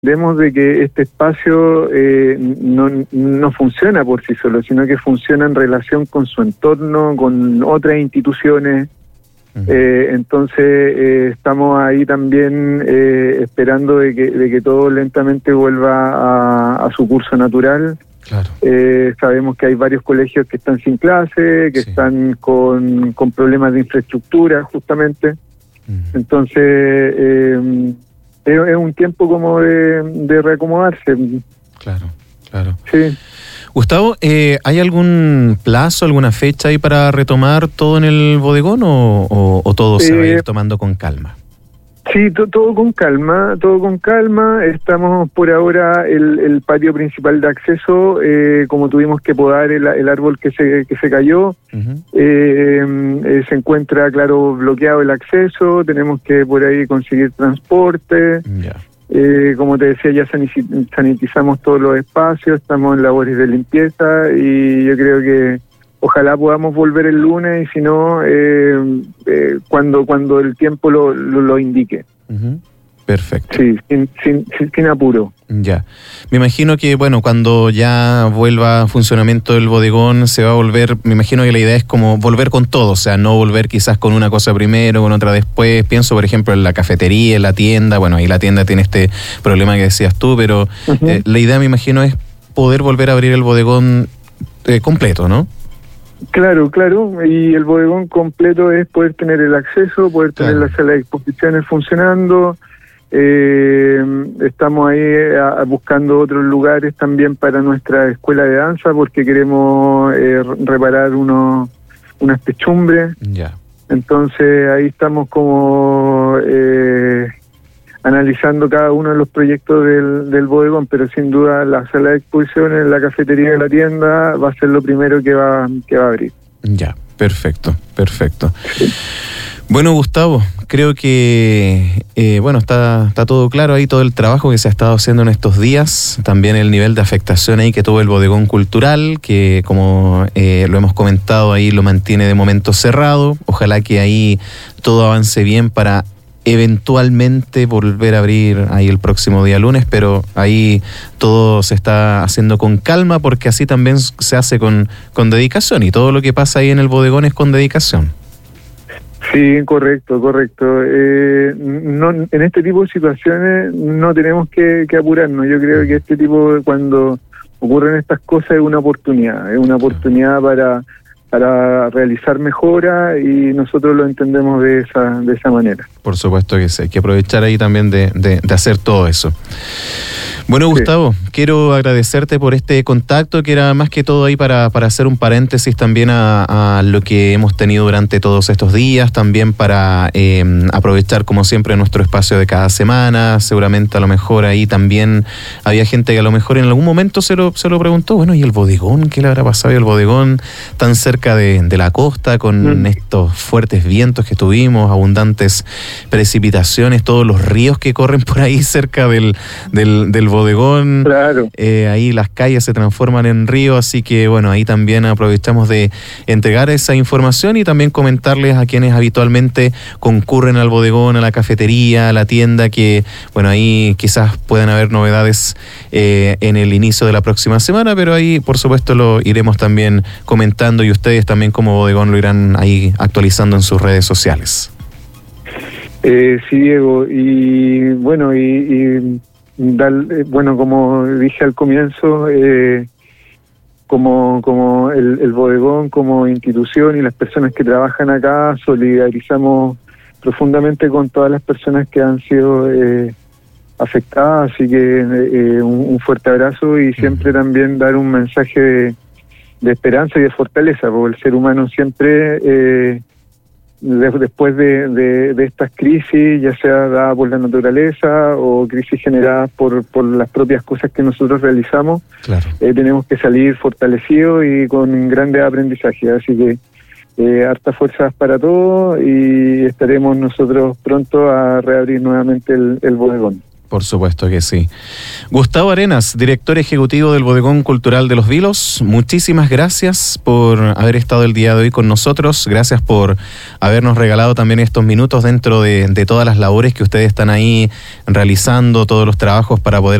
Entendemos de que este espacio no funciona por sí solo, sino que funciona en relación con su entorno, con otras instituciones. Entonces estamos ahí también esperando de que todo lentamente vuelva a su curso natural. Claro. Sabemos que hay varios colegios que están sin clase, que están con problemas de infraestructura justamente. Entonces es un tiempo como de reacomodarse. Claro. Sí. Gustavo, ¿hay algún plazo, alguna fecha ahí para retomar todo en el bodegón o todo se va a ir tomando con calma? Sí, todo con calma, Estamos por ahora, el patio principal de acceso, como tuvimos que podar el árbol que se cayó, se encuentra, claro, bloqueado el acceso, tenemos que por ahí conseguir transporte. Como te decía, ya sanitizamos todos los espacios, estamos en labores de limpieza y yo creo que ojalá podamos volver el lunes y si no, cuando el tiempo lo indique. Perfecto. Sí, sin apuro. Ya. Me imagino que, bueno, cuando ya vuelva a funcionamiento el bodegón, se va a volver, me imagino que la idea es como volver con todo, o sea, no volver quizás con una cosa primero, con otra después. Pienso, por ejemplo, en la cafetería, en la tienda. Bueno, ahí la tienda tiene este problema que decías tú, pero la idea, me imagino, es poder volver a abrir el bodegón completo, ¿no? Claro, y el bodegón completo es poder tener el acceso, poder tener la sala de exposiciones funcionando. Estamos ahí buscando otros lugares también para nuestra escuela de danza porque queremos reparar unas techumbres. Entonces ahí estamos como analizando cada uno de los proyectos del bodegón, pero sin duda la sala de exposiciones, la cafetería de la tienda va a ser lo primero que va a abrir. Ya, perfecto. Sí. Bueno, Gustavo, creo que está todo claro ahí, todo el trabajo que se ha estado haciendo en estos días, también el nivel de afectación ahí que tuvo el bodegón cultural, que como lo hemos comentado ahí lo mantiene de momento cerrado. Ojalá que ahí todo avance bien para eventualmente volver a abrir ahí el próximo día lunes, pero ahí todo se está haciendo con calma porque así también se hace con dedicación y todo lo que pasa ahí en el bodegón es con dedicación. Sí, correcto. En este tipo de situaciones no tenemos que apurarnos. Yo creo que cuando ocurren estas cosas es una oportunidad para realizar mejoras y nosotros lo entendemos de esa manera. Por supuesto que sí, hay que aprovechar ahí también de hacer todo eso. Bueno, Gustavo, quiero agradecerte por este contacto, que era más que todo ahí para hacer un paréntesis también a lo que hemos tenido durante todos estos días, también para aprovechar como siempre nuestro espacio de cada semana. Seguramente a lo mejor ahí también había gente que a lo mejor en algún momento se lo preguntó, bueno, ¿y el bodegón? ¿Qué le habrá pasado? ¿Y el bodegón tan cerca de la costa con estos fuertes vientos que tuvimos, abundantes precipitaciones, todos los ríos que corren por ahí cerca del bodegón? Claro. Ahí las calles se transforman en río, así que bueno, ahí también aprovechamos de entregar esa información y también comentarles a quienes habitualmente concurren al bodegón, a la cafetería, a la tienda, que bueno, ahí quizás puedan haber novedades en el inicio de la próxima semana, pero ahí por supuesto lo iremos también comentando y ustedes también como bodegón lo irán ahí actualizando en sus redes sociales. Sí, Diego, y bueno, como dije al comienzo, como el bodegón como institución y las personas que trabajan acá, solidarizamos profundamente con todas las personas que han sido afectadas, así que un fuerte abrazo y siempre también dar un mensaje de esperanza y de fortaleza, porque el ser humano siempre después de estas crisis, ya sea dada por la naturaleza o crisis generadas por las propias cosas que nosotros realizamos, tenemos que salir fortalecidos y con grandes aprendizajes. Así que hartas fuerzas para todos y estaremos nosotros pronto a reabrir nuevamente el bodegón. Por supuesto que sí. Gustavo Arenas, director ejecutivo del Bodegón Cultural de Los Vilos, muchísimas gracias por haber estado el día de hoy con nosotros, gracias por habernos regalado también estos minutos dentro de todas las labores que ustedes están ahí realizando, todos los trabajos para poder